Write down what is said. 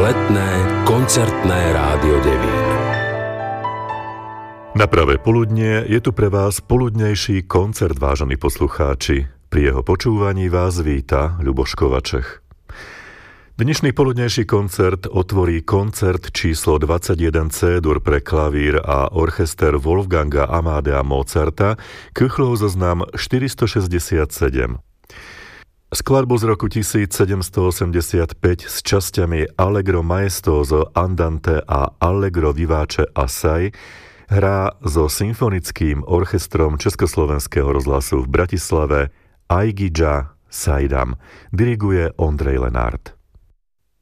Letné koncertné rádio Devín. Na pravé poludnie je tu pre vás poludnejší koncert, vážení poslucháči. Pri jeho počúvaní vás víta Ľuboš Kovačech. Dnešný poludnejší koncert otvorí koncert číslo 21 C-dur pre klavír a orchester Wolfganga Amadea Mozarta, Köchlov zoznam 467. Skladbu z roku 1785 s časťami Allegro maestoso, Andante a Allegro vivace assai hrá so symfonickým orchestrom Československého rozhlasu v Bratislave Aigidža Saidam. Diriguje Ondrej Lenart.